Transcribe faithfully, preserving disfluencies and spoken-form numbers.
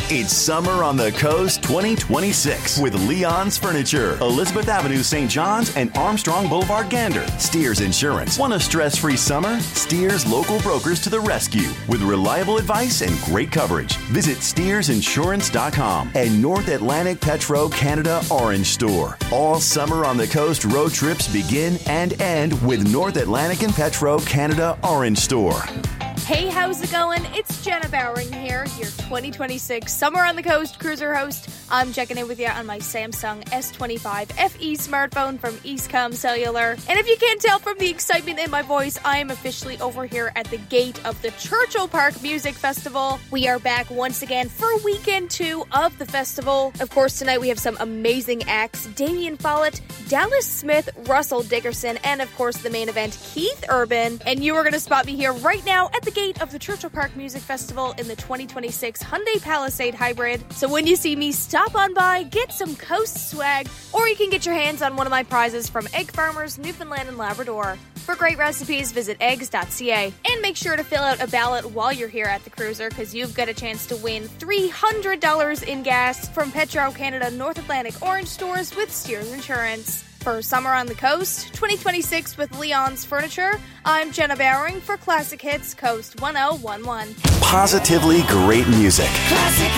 It's Summer on the Coast twenty twenty-six with Leon's Furniture, Elizabeth Avenue, Saint John's, and Armstrong Boulevard, Gander. Steers Insurance. Want a stress-free summer? Steers local brokers to the rescue with reliable advice and great coverage. Visit steers insurance dot com and North Atlantic Petro Canada Orange Store. All Summer on the Coast road trips begin and end with North Atlantic and Petro Canada Orange Store. Hey, how's it going? It's Jenna Bowering here, your twenty twenty-six Summer on the Coast cruiser host. I'm checking in with you on my Samsung S twenty-five F E smartphone from Eastcom Cellular. And if you can't tell from the excitement in my voice, I am officially over here at the gate of the Churchill Park Music Festival. We are back once again for weekend two of the festival. Of course, tonight we have some amazing acts: Damian Follett, Dallas Smith, Russell Dickerson, and of course the main event, Keith Urban. And you are going to spot me here right now at the gate of the Churchill Park Music Festival in the twenty twenty-six Hyundai Palisade Hybrid. So when you see me, stop on by, get some Coast swag, or you can get your hands on one of my prizes from Egg Farmers, Newfoundland and Labrador. For great recipes, visit eggs dot c a. And make sure to fill out a ballot while you're here at the cruiser, because you've got a chance to win three hundred dollars in gas from Petro Canada North Atlantic Orange Stores with Steers Insurance. For Summer on the Coast twenty twenty-six with Leon's Furniture, I'm Jenna Bowering for Classic Hits Coast ten eleven. Positively great music. Classic